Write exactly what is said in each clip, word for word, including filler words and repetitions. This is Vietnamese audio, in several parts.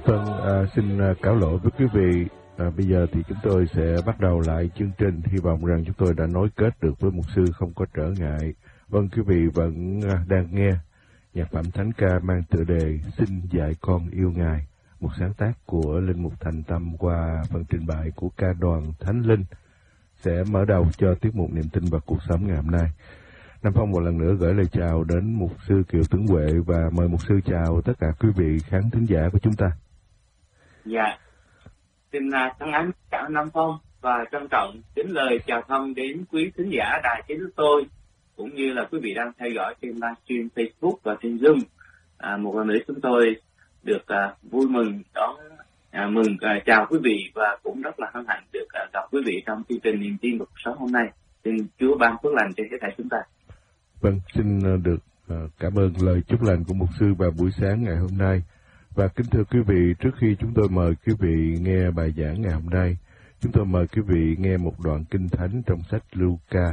Vâng, à, xin à, cáo lỗi với quý vị. À, bây giờ thì chúng tôi sẽ bắt đầu lại chương trình. Hy vọng rằng chúng tôi đã nối kết được với mục sư không có trở ngại. Vâng, quý vị vẫn à, đang nghe nhạc phẩm thánh ca mang tựa đề Xin dạy con yêu Ngài, một sáng tác của Linh Mục Thành Tâm qua phần trình bày của ca đoàn Thánh Linh. Sẽ mở đầu cho tiết mục niềm tin và cuộc sống ngày hôm nay. Nam Phong một lần nữa gửi lời chào đến mục sư Kiều Tuấn Huệ và mời mục sư chào tất cả quý vị khán thính giả của chúng ta. Dạ, xin uh, thân ái chào Nam Phong và trân trọng kính lời chào thăm đến quý thính giả đài Chí Đức tôi, cũng như là quý vị đang theo dõi trên livestream Facebook và trên Zoom. À, một lần nữa chúng tôi được uh, vui mừng đón uh, mừng uh, chào quý vị và cũng rất là hân hạnh được uh, gặp quý vị trong chương trình niềm tin và cuộc sống hôm nay. Xin Chúa ban phước lành cho hết thảy chúng ta. Vâng, xin được uh, cảm ơn lời chúc lành của mục sư vào buổi sáng ngày hôm nay. Và kính thưa quý vị, trước khi chúng tôi mời quý vị nghe bài giảng ngày hôm nay, chúng tôi mời quý vị nghe một đoạn kinh thánh trong sách Luca.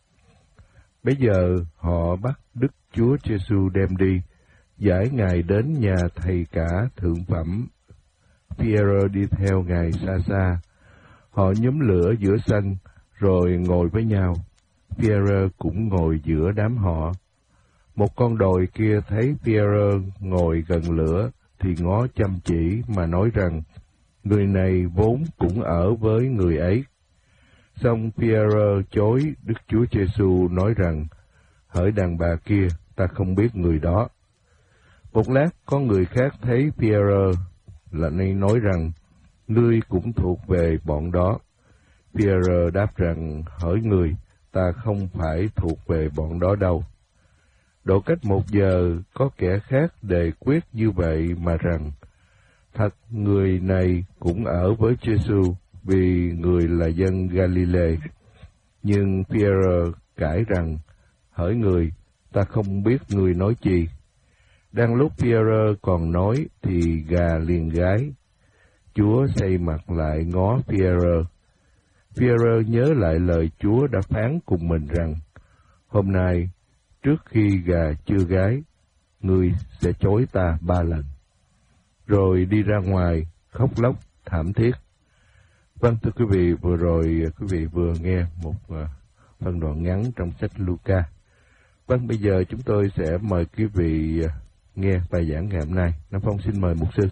Bây giờ họ bắt Đức Chúa Giêsu đem đi, giải Ngài đến nhà thầy cả thượng phẩm. Phi-e-rơ đi theo Ngài xa xa. Họ nhóm lửa giữa sân, rồi ngồi với nhau. Phi-e-rơ cũng ngồi giữa đám họ. Một con đồi kia thấy Phi-e-rơ ngồi gần lửa, thì ngó chăm chỉ mà nói rằng, người này vốn cũng ở với người ấy. Xong Phi-e-rơ chối Đức Chúa Giêsu nói rằng, hỡi đàn bà kia, ta không biết người đó. Một lát có người khác thấy Phi-e-rơ là nên nói rằng, ngươi cũng thuộc về bọn đó. Phi-e-rơ đáp rằng, hỡi người, ta không phải thuộc về bọn đó đâu. Độ cách một giờ, có kẻ khác đề quyết như vậy mà rằng, thật người này cũng ở với Giêsu vì người là dân Galile. Nhưng Phi-e-rơ cãi rằng, hỡi người, ta không biết người nói chi. Đang lúc Phi-e-rơ còn nói thì gà liền gáy. Chúa xây mặt lại ngó Phi-e-rơ. Phi-e-rơ nhớ lại lời Chúa đã phán cùng mình rằng, hôm nay, trước khi gà chưa gáy, ngươi sẽ chối ta ba lần. Rồi đi ra ngoài, khóc lóc, thảm thiết. Vâng, thưa quý vị, vừa rồi quý vị vừa nghe một uh, phân đoạn ngắn trong sách Luca. Vâng, bây giờ chúng tôi sẽ mời quý vị uh, nghe bài giảng ngày hôm nay. Nam Phong xin mời mục sư.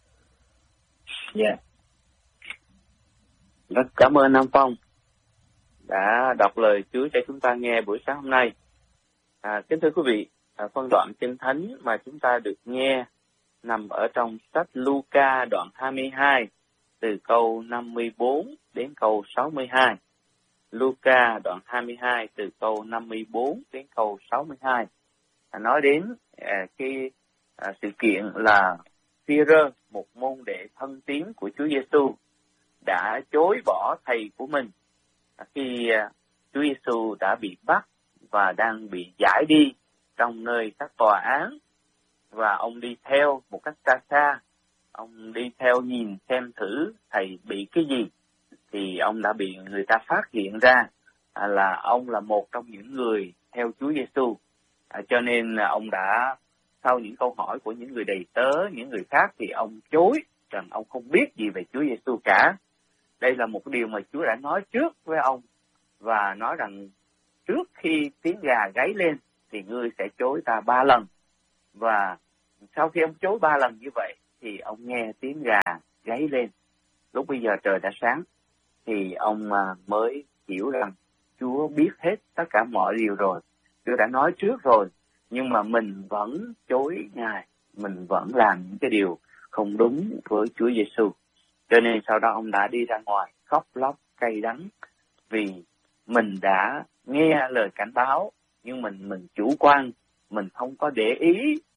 Dạ. Yeah. Rất cảm ơn Nam Phong đã đọc lời Chúa cho chúng ta nghe buổi sáng hôm nay. À, kính thưa quý vị, à, phân đoạn kinh thánh mà chúng ta được nghe nằm ở trong sách Luca đoạn hai mươi hai, từ câu năm mươi bốn đến câu sáu mươi hai. Luca đoạn hai mươi hai từ câu năm mươi bốn đến câu sáu mươi hai. À, nói đến à, cái à, sự kiện là Phi-e-rơ, một môn đệ thân tín của Chúa Giêsu, đã chối bỏ thầy của mình à, khi à, Chúa Giêsu đã bị bắt và đang bị giải đi trong nơi các tòa án, và ông đi theo một cách xa xa. Ông đi theo nhìn xem thử thầy bị cái gì, thì ông đã bị người ta phát hiện ra à, là ông là một trong những người theo Chúa Giêsu. À, cho nên là ông đã, sau những câu hỏi của những người đầy tớ, những người khác, thì ông chối rằng ông không biết gì về Chúa Giêsu cả. Đây là một điều mà Chúa đã nói trước với ông, và nói rằng trước khi tiếng gà gáy lên thì ngươi sẽ chối ta ba lần. Và sau khi ông chối ba lần như vậy thì ông nghe tiếng gà gáy lên. Lúc bây giờ trời đã sáng thì ông mới hiểu rằng Chúa biết hết tất cả mọi điều rồi. Chúa đã nói trước rồi, nhưng mà mình vẫn chối Ngài, mình vẫn làm những cái điều không đúng với Chúa Giêsu. Cho nên sau đó ông đã đi ra ngoài khóc lóc cay đắng vì mình đã nghe lời cảnh báo, nhưng mình mình chủ quan, mình không có để ý